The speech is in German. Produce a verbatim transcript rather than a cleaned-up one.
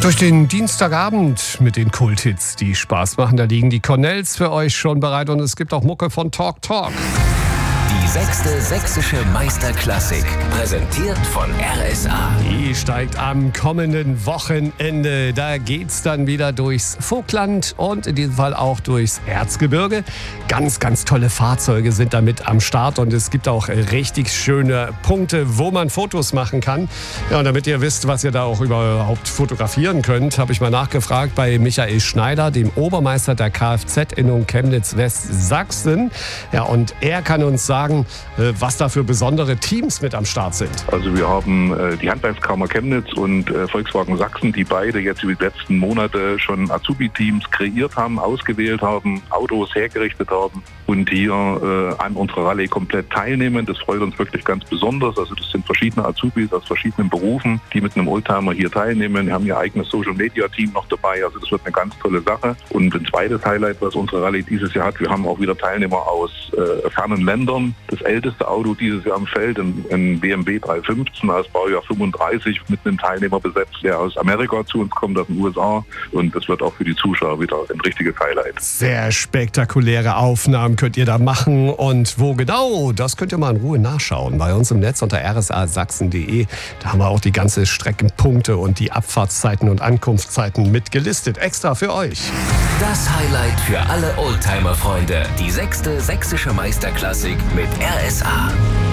Durch den Dienstagabend mit den Kulthits, die Spaß machen, da liegen die Cornells für euch schon bereit und es gibt auch Mucke von Talk Talk. Die sechste sächsische Meisterklassik, präsentiert von R S A. Die steigt am kommenden Wochenende. Da geht's dann wieder durchs Vogtland und in diesem Fall auch durchs Erzgebirge. Ganz, ganz tolle Fahrzeuge sind damit am Start und es gibt auch richtig schöne Punkte, wo man Fotos machen kann. Ja, und damit ihr wisst, was ihr da auch überhaupt fotografieren könnt, habe ich mal nachgefragt bei Michael Schneider, dem Obermeister der Kfz-Innung Chemnitz-Westsachsen. Ja, und er kann uns sagen, was da für besondere Teams mit am Start sind. Also wir haben äh, die Handwerkskammer Chemnitz und äh, Volkswagen Sachsen, die beide jetzt über die letzten Monate schon Azubi-Teams kreiert haben, ausgewählt haben, Autos hergerichtet haben und hier äh, an unserer Rallye komplett teilnehmen. Das freut uns wirklich ganz besonders. Also das sind verschiedene Azubis aus verschiedenen Berufen, die mit einem Oldtimer hier teilnehmen. Wir haben ihr eigenes Social-Media-Team noch dabei. Also das wird eine ganz tolle Sache. Und ein zweites Highlight, was unsere Rallye dieses Jahr hat, wir haben auch wieder Teilnehmer aus äh, fernen Ländern. Das älteste Auto dieses Jahr am Feld, ein, ein B M W dreihundertfünfzehn aus Baujahr fünfunddreißig, mit einem Teilnehmer besetzt, der aus Amerika zu uns kommt, aus den U S A. Und das wird auch für die Zuschauer wieder ein richtiges Highlight. Sehr spektakuläre Aufnahmen könnt ihr da machen. Und wo genau, das könnt ihr mal in Ruhe nachschauen. Bei uns im Netz unter r s a sachsen punkt d e. Da haben wir auch die ganze Streckenpunkte und die Abfahrtszeiten und Ankunftszeiten mitgelistet. Extra für euch. Das Highlight für alle Oldtimer-Freunde. Die sechste sächsische Meisterklassik mit R S A.